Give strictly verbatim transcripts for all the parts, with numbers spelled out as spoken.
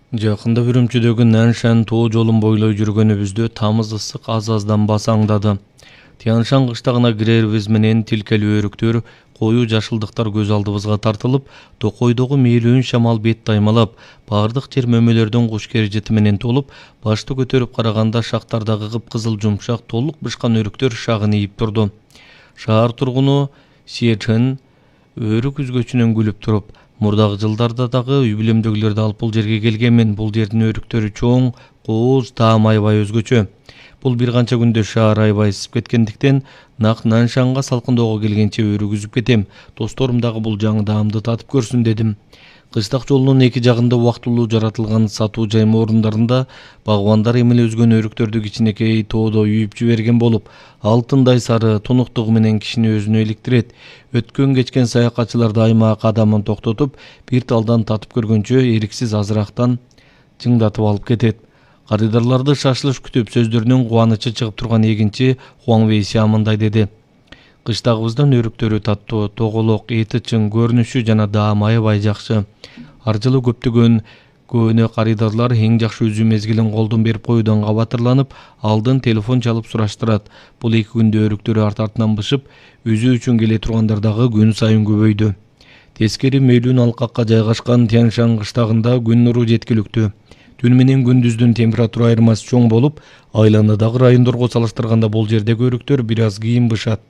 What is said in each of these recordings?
Жакында Үрүмчүдөгү Наншан тоо жолун бойлой жүргөнүбүздө тамыз ысык аз-аздан басаңдады. Тяншан кыштагына кирерибиз менен тилкелүү өрүктөр, коюу жашылдыктар көз алдыбызга тартылып, токойдогу мээлүүн шамал бет таймалап, бардык жер мөмөлөрдөн куш кережети менен толуп, башты көтөрүп караганда шактардагы кыпкызыл жумшак толук бышкан өрүктөр шагын ийип турду. Шаар тургуну Сиечен өрүк үзгөчүнөн күлүп туруп, мурдагы жылдарда дагы үй бүлөмдөгүлөрдү алып бул жерге келгенмин. Бул жердин өрүктөрү чоң, кооз, таам аябай өзгөчө. Бул бир канча күндө шаар аябай ысып кеткендиктен, нак Наншанга салкындоого келгенче өрүк үзүп кетем. Досторум дагы бул жаңы даамды татып көрсүн дедим. Кыштак жолунун эки жагында убактылуу жаратылган сатуу жайма орундарында багбандар эмеле өзгөн өрүктөрдү кичинекей тоодо үйүп жиберген болуп, алтындай сары тунуктугу менен кишини өзүнө иликтирет. Өткөн кечкен саякатчыларды аймак кадамын токтотуп, бир талдан татып көргөнчө эриксиз азырактан жыңдатып алып кетет. Карыдарларды шашылыш күтүп сөздөрүнүн кубанычы чыгып турган эгинчи Хуаң Вейси мындай деди: Кыштагыбыздан өрүктөрү таттуу, тоголок, эти чың, көрүнүшү жана даамы аябай жакшы. Ар жылы көптөгөн көөнө карыдарлар эң жакшы үзүү мезгилин колдон берип коюудан кабатырланып, алдын телефон чалып сураштырат. Бул эки күндө өрүктөрү арт артынан бышып, үзүү үчүн келе тургандар дагы күн сайын көбөйдү. Тескери мээлүүн алкакка жайгашкан Тяншан кыштагында күн нуру жеткиликтүү. Түн менен күндүздүн температура айырмасы чоң болуп, айланадагы райондорго салыштырганда бул жердеги өрүктөр бир аз кийин бышат.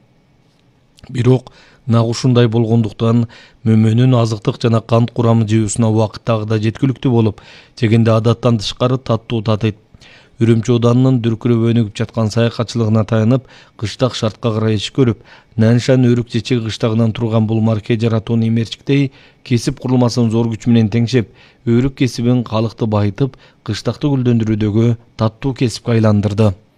Бирок нак ушундай болгондуктан мөмөнүн азыктык жана кант курамы жеүүсүнө убакыт дагы да жеткиликтүү болуп, жегенде адаттан тышкары таттуу татыйт. Үрүмчү Оданынын дүркүрөп өнүгүп жаткан саякатчылыгына таянып, кыштак шартка карай иш көрүп, Наншан өрүк чечеги кыштагынан турган бул марке жаратууну эмерчиктей кесип курулмасын зор күч менен теңшеп, өрүк кесибин калыкты байытып, кыштакты гүлдөндүрүүдөгү таттуу кесипке айландырды.